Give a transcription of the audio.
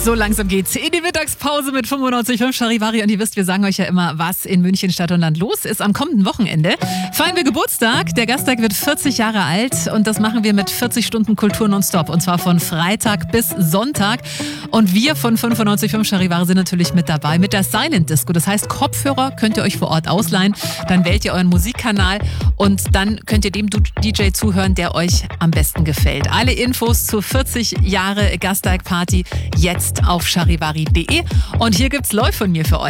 So langsam geht's in die Mittagspause mit 95.5 Charivari und ihr wisst, wir sagen euch ja immer, was in München Stadt und Land los ist. Am kommenden Wochenende feiern wir Geburtstag. Der Gasteig wird 40 Jahre alt und das machen wir mit 40 Stunden Kultur nonstop und zwar von Freitag bis Sonntag. Und wir von 95.5 Charivari sind natürlich mit dabei mit der Silent Disco. Das heißt, Kopfhörer könnt ihr euch vor Ort ausleihen, dann wählt ihr euren Musikkanal und dann könnt ihr dem DJ zuhören, der euch am besten gefällt. Alle Infos zur 40 Jahre Gasteig Party jetzt auf charivari.de und hier gibt's LOL von mir für euch.